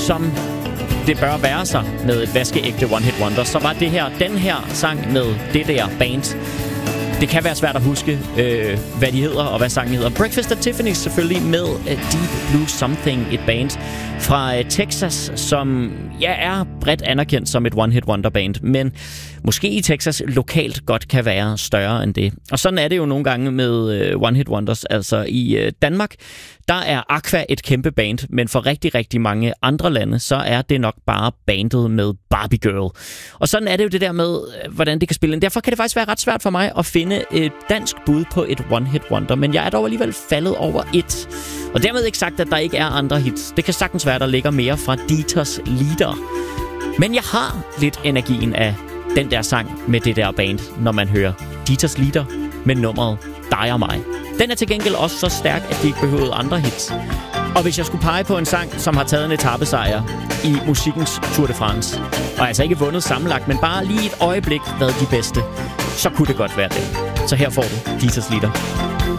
som det bør være sig med et vaskeægte one-hit wonder, så var den her sang med det der band. Det kan være svært at huske, hvad de hedder og hvad sangen hedder. Breakfast at Tiffany's selvfølgelig med Deep Blue Something, et band fra Texas, som er bredt anerkendt som et one-hit wonder band, men måske i Texas lokalt godt kan være større end det. Og sådan er det jo nogle gange med one-hit wonders. Altså i Danmark, der er Aqua et kæmpe band, men for rigtig, rigtig mange andre lande, så er det nok bare bandet med Barbie Girl. Og sådan er det jo det der med, hvordan det kan spille ind. Derfor kan det faktisk være ret svært for mig at finde et dansk bud på et one-hit wonder, men jeg er dog alligevel faldet over et. Og dermed ikke sagt, at der ikke er andre hits. Det kan sagtens være, der ligger mere fra Dieters Lieder. Men jeg har lidt energien af den der sang med det der band, når man hører Dieters Lieder med nummeret Dig og mig. Den er til gengæld også så stærk, at de ikke behøvede andre hits. Og hvis jeg skulle pege på en sang, som har taget en etapesejr i musikkens Tour de France, og altså ikke vundet sammenlagt, men bare lige et øjeblik været de bedste, så kunne det godt være den. Så her får du Dieters Lieder.